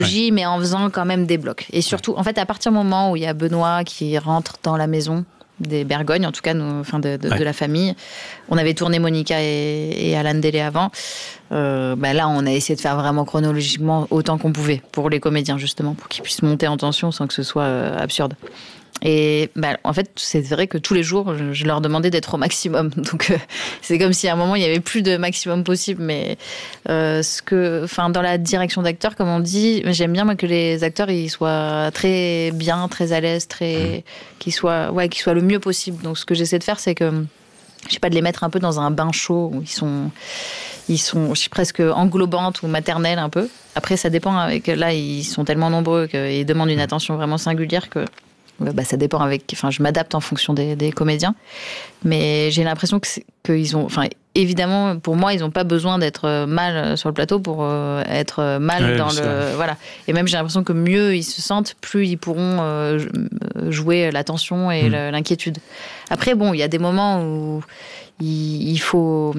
mais en faisant quand même des blocs. Et surtout, en fait, à partir du moment où il y a Benoît qui rentre dans la maison des Bergogne, en tout cas de la famille, on avait tourné Monica et Alain Delay avant. Là, on a essayé de faire vraiment chronologiquement autant qu'on pouvait pour les comédiens, justement, pour qu'ils puissent monter en tension sans que ce soit absurde. Et en fait, c'est vrai que tous les jours, je leur demandais d'être au maximum. Donc, c'est comme si à un moment, il n'y avait plus de maximum possible. Mais dans la direction d'acteur, comme on dit, j'aime bien moi, que les acteurs ils soient très bien, très à l'aise, qu'ils soient le mieux possible. Donc, ce que j'essaie de faire, c'est que je sais pas, de les mettre un peu dans un bain chaud où ils sont presque englobantes ou maternelles un peu. Après, ça dépend. Là, ils sont tellement nombreux qu'ils demandent une attention vraiment singulière que ça dépend je m'adapte en fonction des comédiens. Mais j'ai l'impression qu'ils ont, évidemment, pour moi, ils n'ont pas besoin d'être mal sur le plateau pour être mal dans le, voilà. Et même j'ai l'impression que mieux ils se sentent, plus ils pourront jouer la tension et l'inquiétude. Après, il y a des moments où il faut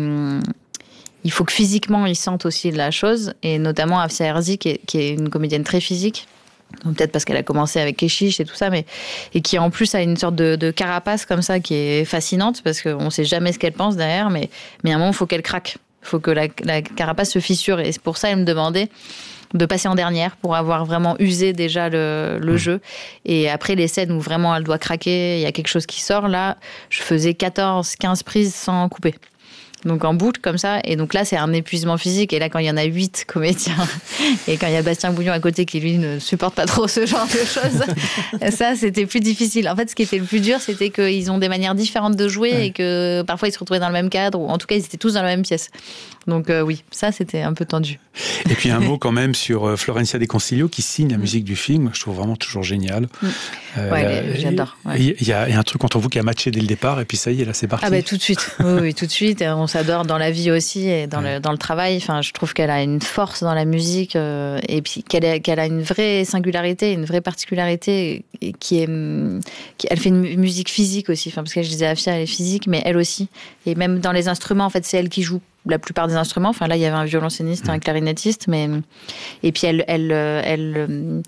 que physiquement ils sentent aussi la chose, et notamment Afsia Herzi qui est une comédienne très physique. Donc peut-être parce qu'elle a commencé avec Keshish et tout ça, et qui en plus a une sorte de carapace comme ça qui est fascinante, parce qu'on ne sait jamais ce qu'elle pense derrière, mais à un moment il faut qu'elle craque, il faut que la carapace se fissure, et c'est pour ça elle me demandait de passer en dernière pour avoir vraiment usé déjà le jeu. Et après les scènes où vraiment elle doit craquer, il y a quelque chose qui sort, là je faisais 14-15 prises sans couper. Donc en boucle comme ça, et donc là c'est un épuisement physique, et là quand il y en a 8 comédiens et quand il y a Bastien Bouillon à côté qui lui ne supporte pas trop ce genre de choses, ça c'était plus difficile. En fait ce qui était le plus dur, c'était qu'ils ont des manières différentes de jouer, et que parfois ils se retrouvaient dans le même cadre, ou en tout cas ils étaient tous dans la même pièce. Donc oui, ça c'était un peu tendu. Et puis un mot quand même sur Florencia De Concilio qui signe la musique du film, je trouve vraiment toujours génial. J'adore. Il y a un truc entre vous qui a matché dès le départ, et puis ça y est, là c'est parti. Tout de suite, oui, tout de suite. On s'adore dans la vie aussi, et dans le travail. Je trouve qu'elle a une force dans la musique, et puis qu'elle a une vraie singularité, une vraie particularité, et elle fait une musique physique aussi. Parce que je disais, Afia, elle est physique, mais elle aussi. Et même dans les instruments, en fait, c'est elle qui joue la plupart des instruments. Là, il y avait un violoncelliste, un clarinettiste, et puis elle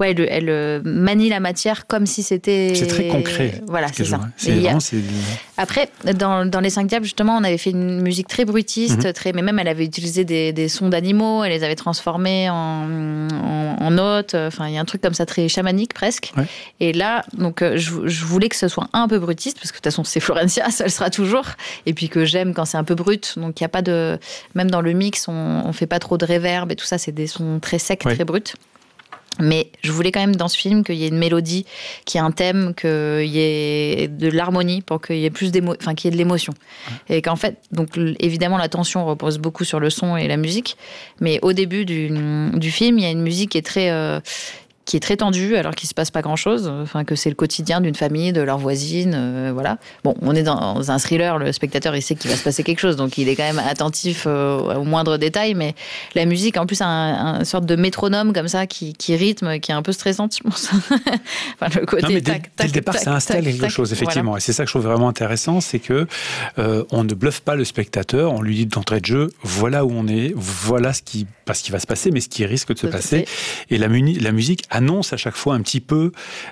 manie la matière comme si c'était... C'est très concret. Voilà, c'est ça. C'est... Après, dans Les Cinq Diables, justement, on avait fait une musique très brutiste, mais même elle avait utilisé des sons d'animaux, elle les avait transformés en notes. Il y a un truc comme ça très chamanique presque. Ouais. Et là, donc, je voulais que ce soit un peu brutiste, parce que de toute façon, c'est Florencia, ça le sera toujours. Et puis que j'aime quand c'est un peu brut, donc il n'y a pas même dans le mix, on fait pas trop de réverb et tout ça, c'est des sons très secs, très bruts. Mais je voulais quand même dans ce film qu'il y ait une mélodie, qu'il y ait un thème, qu'il y ait de l'harmonie pour qu'il y ait qu'il y ait de l'émotion. Et qu'en fait, donc évidemment la tension repose beaucoup sur le son et la musique, mais au début du film, il y a une musique qui est très tendue, alors qu'il se passe pas grand-chose, que c'est le quotidien d'une famille, de leur voisine, voilà. Bon, on est dans un thriller, le spectateur, il sait qu'il va se passer quelque chose, donc il est quand même attentif aux moindres détails, mais la musique, en plus, a une sorte de métronome comme ça, qui rythme, qui est un peu stressante, je pense. Le côté dès le départ, ça installe quelque chose, effectivement. Voilà. Et c'est ça que je trouve vraiment intéressant, c'est que on ne bluffe pas le spectateur, on lui dit d'entrée de jeu, voilà où on est, voilà pas ce qui va se passer, mais ce qui risque de se passer. Et la musique annonce à chaque fois un petit peu,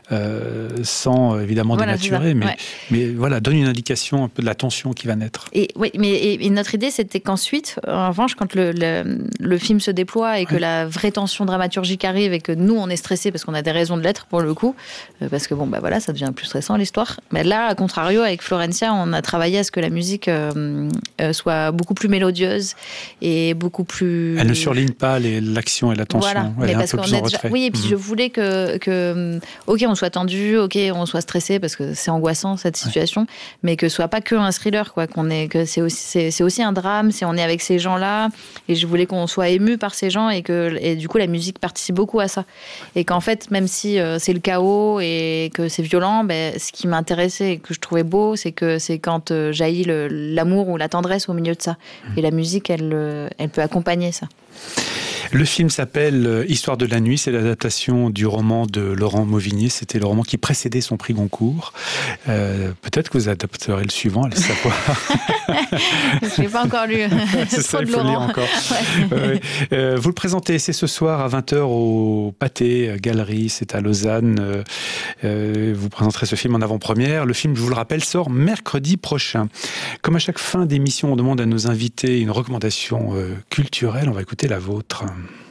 sans évidemment dénaturer, mais voilà, donne une indication un peu de la tension qui va naître. Et notre idée, c'était qu'ensuite, en revanche, quand le film se déploie et que la vraie tension dramaturgique arrive, et que nous, on est stressés parce qu'on a des raisons de l'être pour le coup, parce que ça devient plus stressant l'histoire. Mais là, à contrario, avec Florencia, on a travaillé à ce que la musique soit beaucoup plus mélodieuse et beaucoup plus... Elle ne surligne pas l'action et la tension. Voilà. Elle est un peu plus en retrait. Oui, et puis je voulais que on soit tendu, on soit stressé parce que c'est angoissant cette situation, mais que ce soit pas que un thriller, quoi, que c'est aussi un drame, on est avec ces gens-là, et je voulais qu'on soit ému par ces gens, et du coup la musique participe beaucoup à ça, et qu'en fait même si c'est le chaos et que c'est violent, ce qui m'intéressait et que je trouvais beau, c'est quand jaillit l'amour ou la tendresse au milieu de ça, et la musique elle peut accompagner ça. Le film s'appelle Histoire de la nuit, c'est l'adaptation du roman de Laurent Mauvigné, c'était le roman qui précédait son prix Goncourt. Peut-être que vous adapterez le suivant, allez savoir. Je n'ai pas encore lu. C'est ça, il faut lire encore. Ouais. Vous le présentez, c'est ce soir à 20h au Pâté Galerie, c'est à Lausanne. Vous présenterez ce film en avant-première. Le film, je vous le rappelle, sort mercredi prochain. Comme à chaque fin d'émission, on demande à nos invités une recommandation culturelle. On va écouter la vôtre.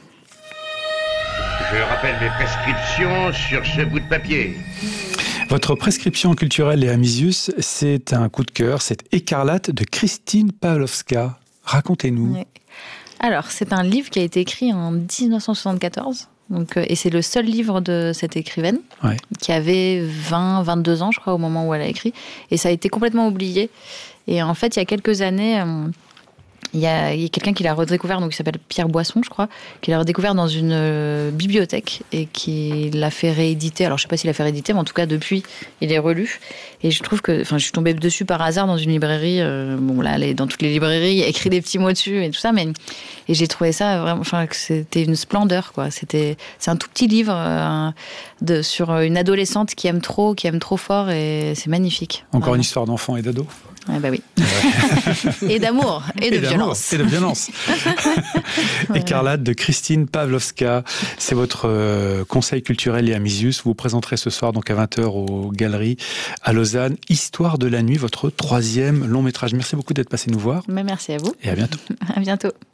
Je rappelle mes prescriptions sur ce bout de papier. Votre prescription culturelle, Léa Misius, c'est un coup de cœur, c'est Écarlate de Christine Pawlowska. Racontez-nous. Oui. Alors, c'est un livre qui a été écrit en 1974. Donc, et c'est le seul livre de cette écrivaine qui avait 22 ans, je crois, au moment où elle a écrit. Et ça a été complètement oublié. Et en fait, il y a quelques années, il y a quelqu'un qui l'a redécouvert, donc il s'appelle Pierre Boisson, je crois, qui l'a redécouvert dans une bibliothèque et qui l'a fait rééditer. Alors, je ne sais pas s'il l'a fait rééditer, mais en tout cas, depuis, il est relu. Et je trouve que, je suis tombée dessus par hasard dans une librairie. Bon, là, elle est dans toutes les librairies, il y a écrit des petits mots dessus et tout ça, et j'ai trouvé ça vraiment, que c'était une splendeur, quoi. C'est un tout petit livre sur une adolescente qui aime trop fort, et c'est magnifique. Encore une histoire d'enfant et d'ado. Ah bah oui. Et d'amour, et de violence. Et de violence. Écarlate de Christine Pawlowska. C'est votre conseil culturel, Léa Misius. Vous vous présenterez ce soir donc à 20h aux Galeries à Lausanne. Histoire de la nuit, votre 3e long métrage. Merci beaucoup d'être passé nous voir. Mais merci à vous. Et à bientôt. À bientôt.